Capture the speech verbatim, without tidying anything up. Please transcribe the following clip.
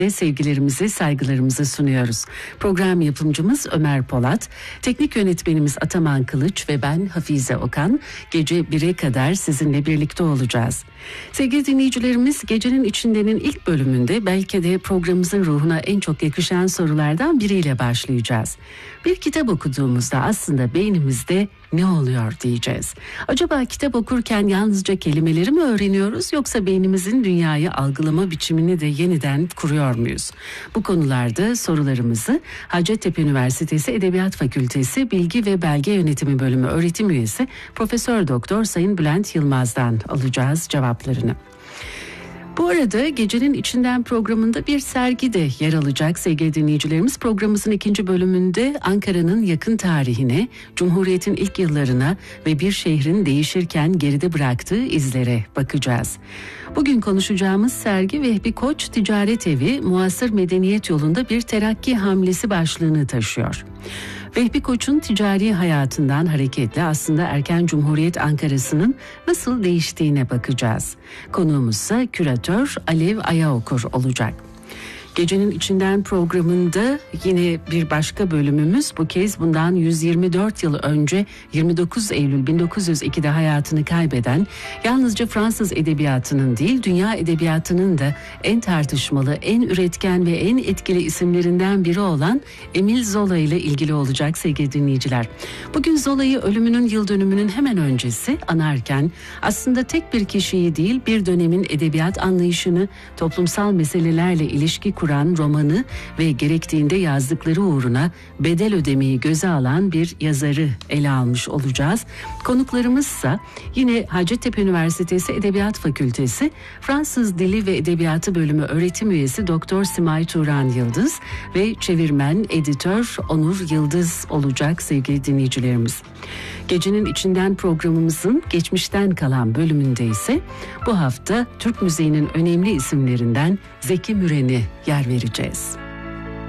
ve sevgilerimizi, saygılarımızı sunuyoruz. Program yapımcımız Ömer Polat, teknik yönetmenimiz Ataman Kılıç ve ben Hafize Okan. Gece bire kadar sizinle birlikte olacağız. Sevgili dinleyicilerimiz, Gecenin İçinden'in ilk bölümünde belki de programımızın ruhuna en çok yakışan sorulardan biriyle başlayacağız. Bir kitap okuduğumuzda aslında beynimizde ne oluyor diyeceğiz. Acaba kitap okurken yalnızca kelimeleri mi öğreniyoruz, yoksa beynimizin dünyayı algılama biçimini de yeniden kuruyor muyuz? Bu konularda sorularımızı Hacettepe Üniversitesi Edebiyat Fakültesi Bilgi ve Belge Yönetimi Bölümü öğretim üyesi Profesör Doktor Sayın Bülent Yılmaz'dan alacağız cevaplarını. Bu arada Gecenin İçinden programında bir sergi de yer alacak sevgili dinleyicilerimiz. Programımızın ikinci bölümünde Ankara'nın yakın tarihine, Cumhuriyet'in ilk yıllarına ve bir şehrin değişirken geride bıraktığı izlere bakacağız. Bugün konuşacağımız sergi Vehbi Koç Ticaret Evi Muasır Medeniyet Yolunda bir Terakki Hamlesi başlığını taşıyor. Vehbi Koç'un ticari hayatından hareketle aslında erken Cumhuriyet Ankara'sının nasıl değiştiğine bakacağız. Konuğumuzsa küratör Alev Ayaokur olacak. Gecenin İçinden programında yine bir başka bölümümüz, bu kez bundan yüz yirmi dört yıl önce yirmi dokuz Eylül bin dokuz yüz ikide hayatını kaybeden, yalnızca Fransız edebiyatının değil dünya edebiyatının da en tartışmalı, en üretken ve en etkili isimlerinden biri olan Émile Zola ile ilgili olacak sevgili dinleyiciler. Bugün Zola'yı ölümünün yıl dönümünün hemen öncesi anarken aslında tek bir kişiyi değil bir dönemin edebiyat anlayışını, toplumsal meselelerle ilişki kuran romanı ve gerektiğinde yazdıkları uğruna bedel ödemeyi göze alan bir yazarı ele almış olacağız. Konuklarımızsa yine Hacettepe Üniversitesi Edebiyat Fakültesi Fransız Dili ve Edebiyatı Bölümü öğretim üyesi Doktor Simay Turan Yıldız ve çevirmen, editör Onur Yıldız olacak sevgili dinleyicilerimiz. Gecenin İçinden programımızın geçmişten kalan bölümünde ise bu hafta Türk müziğinin önemli isimlerinden Zeki Müren'e yer vereceğiz.